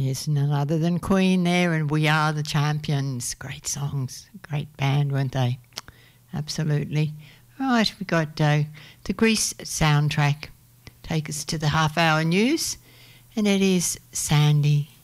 Yes, none other than Queen there, and We Are the Champions. Great songs, great band, weren't they? Absolutely. Right, we got the Grease soundtrack. Take us to the half-hour news, and it is Sandy.